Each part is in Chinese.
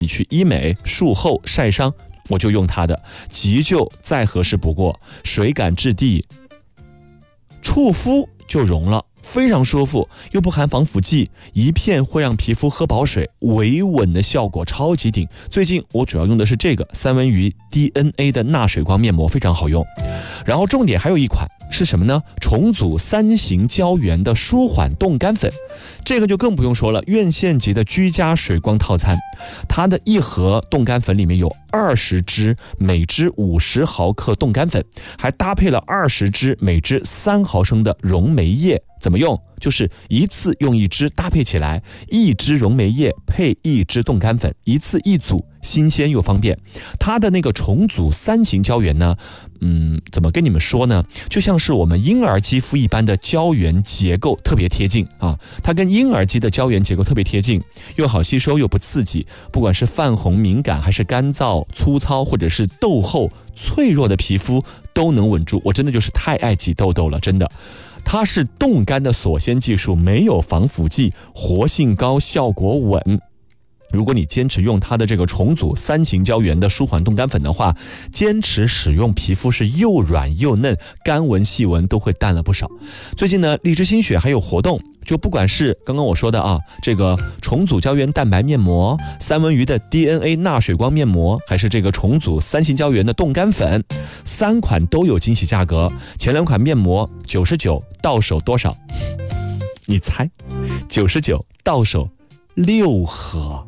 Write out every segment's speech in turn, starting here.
你去医美、术后、晒伤，我就用它的，急救再合适不过，水感质地，触肤就溶了，非常舒服，又不含防腐剂，一片会让皮肤喝饱水，维稳的效果超级顶。最近我主要用的是这个三文鱼 DNA 的钠水光面膜，非常好用。然后重点还有一款是什么呢？重组3型胶原的舒缓冻干粉，这个就更不用说了，院线级的居家水光套餐，它的一盒冻干粉里面有20支，每支50毫克冻干粉，还搭配了20支，每支3毫升的溶酶液。怎么用？就是一次用1支搭配起来，1支溶酶液配1支冻干粉，一次一组，新鲜又方便。它的那个重组3型胶原呢，怎么跟你们说呢？就像是我们婴儿肌肤一般的胶原结构，特别贴近啊。它跟婴儿肌的胶原结构特别贴近，又好吸收又不刺激，不管是泛红敏感还是干燥粗糙或者是痘厚脆弱的皮肤都能稳住。我真的就是太爱挤痘痘了，真的。它是冻干的锁鲜技术，没有防腐剂，活性高，效果稳。如果你坚持用它的这个重组3型胶原的舒缓冻干粉的话，坚持使用，皮肤是又软又嫩，干纹细纹都会淡了不少。最近呢，荔枝心血还有活动，就不管是刚刚我说的这个重组胶原蛋白面膜，三文鱼的 DNA 钠水光面膜，还是这个重组3型胶原的冻干粉，3款都有惊喜价格。前2款面膜99，到手多少？你猜？99到手6盒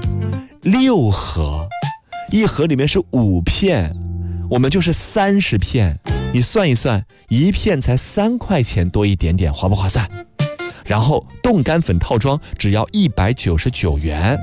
，6盒，一盒里面是5片，我们就是30片，你算一算，一片才3块钱多一点点，划不划算？然后冻干粉套装只要199元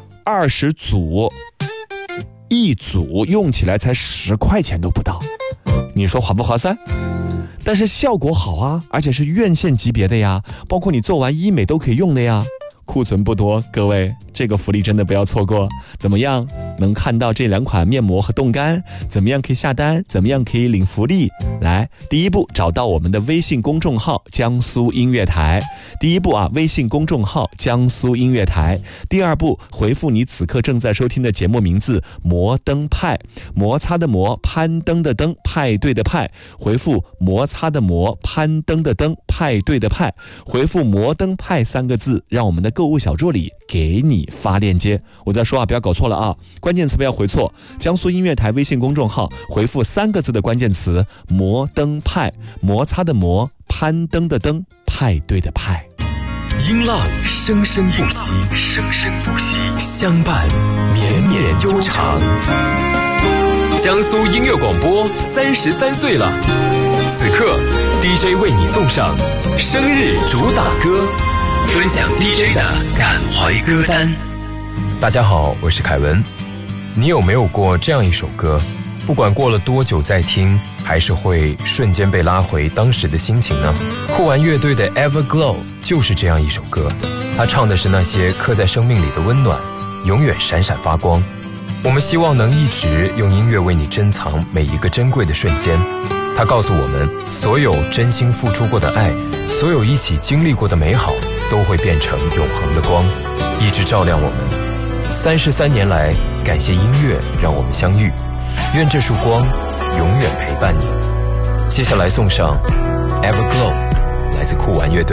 ，20组，一组用起来才10块钱都不到，你说划不划算？但是效果好啊，而且是院线级别的呀，包括你做完医美都可以用的呀。库存不多，各位，这个福利真的不要错过。怎么样能看到这2款面膜和冻干？怎么样可以下单？怎么样可以领福利？来，第一步找到我们的微信公众号江苏音乐台。第一步微信公众号江苏音乐台。第二步，回复你此刻正在收听的节目名字摩登派，摩擦的摩，攀登的登，派对的派，回复摩擦的摩，攀登的登，派对的派，回复摩登派3个字，让我们的购物小助理给你发链接。我再说不要搞错了关键词不要回错。江苏音乐台微信公众号回复3个字的关键词摩登派，摩擦的摩，攀登的登，派对的派。 音浪生生不息，生生不息，相伴绵绵悠长。江苏音乐广播33岁了，此刻 DJ 为你送上生日主打歌，分享 DJ 的感怀歌单。 大家好，我是凯文。你有没有过这样一首歌，不管过了多久再听，还是会瞬间被拉回当时的心情呢？酷玩乐队的 Everglow 就是这样一首歌，它唱的是那些刻在生命里的温暖，永远闪闪发光。我们希望能一直用音乐为你珍藏每一个珍贵的瞬间。它告诉我们，所有真心付出过的爱，所有一起经历过的美好，都会变成永恒的光，一直照亮我们。33年来，感谢音乐让我们相遇，愿这束光永远陪伴你。接下来送上 Everglow， 来自酷玩乐队。